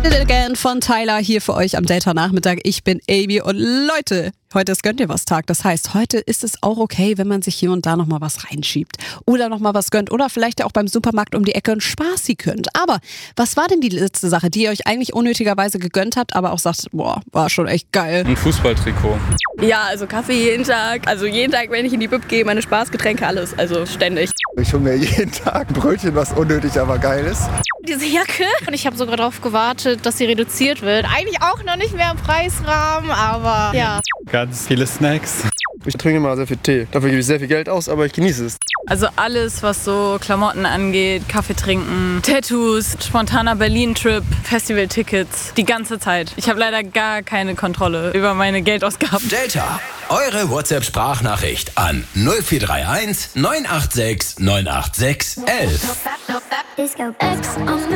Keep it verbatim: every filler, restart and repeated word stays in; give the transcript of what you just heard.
Again von Tyler hier für euch am Delta-Nachmittag. Ich bin Amy und Leute, heute ist Gönnt ihr was Tag. Das heißt, heute ist es auch okay, wenn man sich hier und da nochmal was reinschiebt oder nochmal was gönnt oder vielleicht ja auch beim Supermarkt um die Ecke ein Spaßi könnt. Aber was war denn die letzte Sache, die ihr euch eigentlich unnötigerweise gegönnt habt, aber auch sagt, boah, war schon echt geil? Ein Fußballtrikot. Ja, also Kaffee jeden Tag. Also jeden Tag, wenn ich in die Bib gehe, meine Spaßgetränke, alles. Also ständig. Ich hole mir jeden Tag ein Brötchen, was unnötig, aber geil ist. Diese Jacke. Und ich habe sogar darauf gewartet, dass sie reduziert wird. Eigentlich auch noch nicht mehr im Preisrahmen, aber ja. Ganz viele Snacks. Ich trinke immer sehr viel Tee. Dafür gebe ich sehr viel Geld aus, aber ich genieße es. Also alles, was so Klamotten angeht, Kaffee trinken, Tattoos, spontaner Berlin-Trip, Festivaltickets, die ganze Zeit. Ich habe leider gar keine Kontrolle über meine Geldausgaben. Delta, eure WhatsApp-Sprachnachricht an null vier drei eins neun acht sechs neun acht sechs eins eins.